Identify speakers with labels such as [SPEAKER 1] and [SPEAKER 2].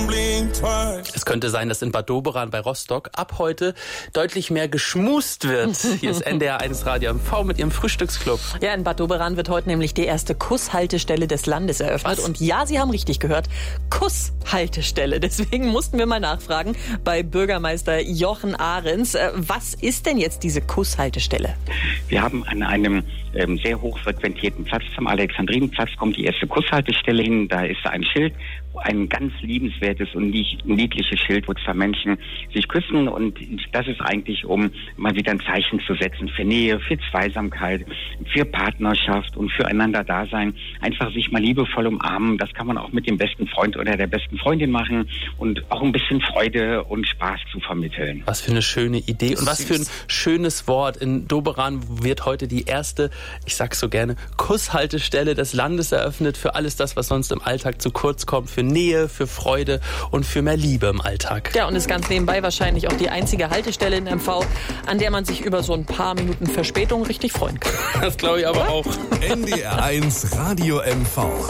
[SPEAKER 1] Es könnte sein, dass in Bad Doberan bei Rostock ab heute deutlich mehr geschmust wird. Hier ist NDR1 Radio MV mit ihrem Frühstücksclub.
[SPEAKER 2] Ja, in Bad Doberan wird heute nämlich die erste Kusshaltestelle des Landes eröffnet.
[SPEAKER 1] Was?
[SPEAKER 2] Und ja, Sie haben richtig gehört, Kusshaltestelle. Deswegen mussten wir mal nachfragen bei Bürgermeister Jochen Ahrens. Was ist denn jetzt diese Kusshaltestelle?
[SPEAKER 3] Wir haben an einem sehr hochfrequentierten Platz, am Alexandrinenplatz, kommt die erste Kusshaltestelle hin. Da ist ein Schild, ein ganz liebenswertes und niedliches Schild, wo zwei Menschen sich küssen. Und das ist eigentlich, um mal wieder ein Zeichen zu setzen für Nähe, für Zweisamkeit, für Partnerschaft und füreinander Dasein. Einfach sich mal liebevoll umarmen. Das kann man auch mit dem besten Freund oder der besten Freundin machen und auch ein bisschen Freude und Spaß zu vermitteln.
[SPEAKER 1] Was für eine schöne Idee und was für ein schönes Wort. In Doberan wird heute die erste, ich sag's so gerne, Kusshaltestelle des Landes eröffnet für alles das, was sonst im Alltag zu kurz kommt. Für Nähe, für Freude und für mehr Liebe im Alltag.
[SPEAKER 2] Ja, und ist ganz nebenbei wahrscheinlich auch die einzige Haltestelle in MV, an der man sich über so ein paar Minuten Verspätung richtig freuen kann.
[SPEAKER 1] Das glaube ich aber auch.
[SPEAKER 4] NDR1 Radio MV.